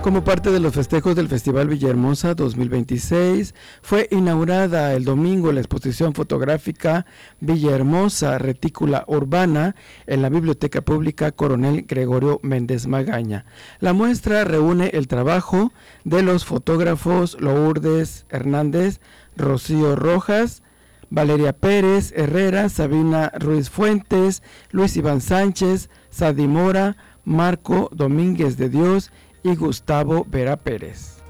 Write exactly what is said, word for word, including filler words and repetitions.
Como parte de los festejos del Festival Villahermosa dos mil veintiséis, fue inaugurada el domingo la exposición fotográfica Villahermosa, Retícula Urbana, en la Biblioteca Pública Coronel Gregorio Méndez Magaña. La muestra reúne el trabajo de los fotógrafos Lourdes Hernández, Rocío Rojas, Valeria Pérez Herrera, Sabina Ruiz Fuentes, Luis Iván Sánchez, Sadi Mora, Marco Domínguez de Dios y Gustavo Vera Pérez.